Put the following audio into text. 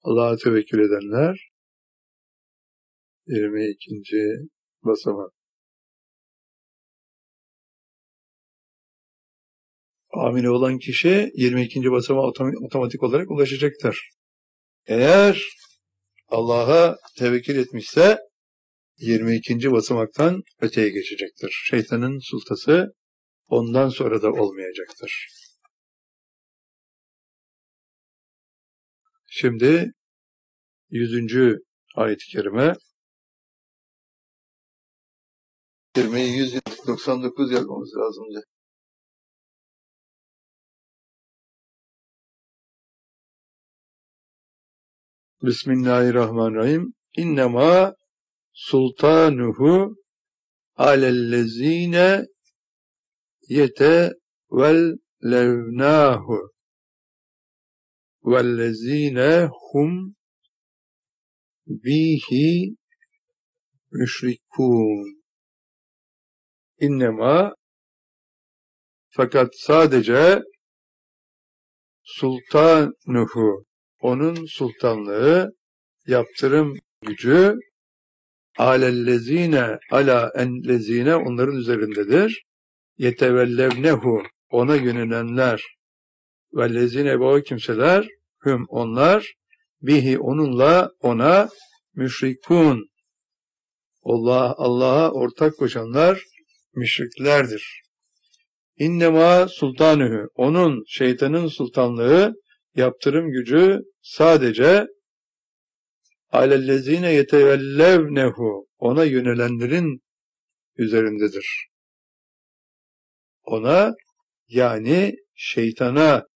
Allah'a tevekkül edenler 22. basamak. Amine olan kişi 22. basamağa otomatik olarak ulaşacaktır. Eğer Allah'a tevekkül etmişse 22. basamaktan öteye geçecektir. Şeytanın sultası ondan sonra da olmayacaktır. Şimdi 100. ayet-i kerime 199 yazmamız lazımdı. Bismillahirrahmanirrahim. İnnemâ sultanuhu alellezîne yetevellevnâhu vellezîne hum bihi müşrikûn. İnnemâ fakat sadece sultanuhu onun sultanlığı, yaptırım gücü alellezine ala enlezine onların üzerindedir. Yetevellevnehu ona yönelenler vellezine ve o kimseler hüm onlar bihi onunla ona müşrikun Allah'a ortak koşanlar müşriklerdir. İnnemâ sultanuhu onun şeytanın sultanlığı yaptırım gücü sadece alellezine yetevellevnehu ona yönelenlerin üzerindedir. Ona yani şeytana